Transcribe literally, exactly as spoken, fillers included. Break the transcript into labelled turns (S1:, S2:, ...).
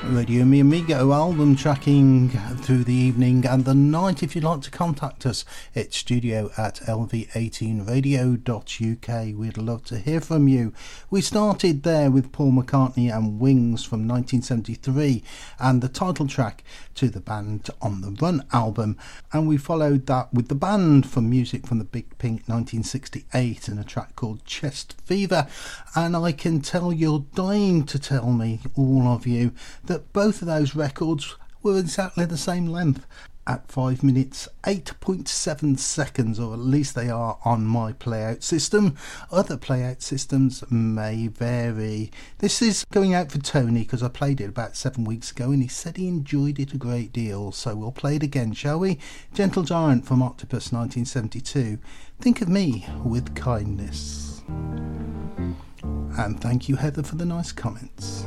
S1: Radio Mi Amigo album tracking through the evening and the night. If you'd like to contact us, it's studio at l v eighteen radio dot u k. We'd love to hear from you. We started there with Paul McCartney and Wings from nineteen seventy-three and the title track to the Band on the Run album, and we followed that with the band from music from the Big Pink nineteen sixty-eight and a track called Chest Fever. And I can tell you're dying to tell me, all of you, that both of those records were exactly the same length at five minutes eight point seven seconds, or at least they are on my playout system. Other playout systems may vary. This is going out for Tony because I played it about seven weeks ago and he said he enjoyed it a great deal, so we'll play it again, shall we? Gentle Giant from Octopus nineteen seventy-two, Think of Me with Kindness. And thank you, Heather, for the nice comments.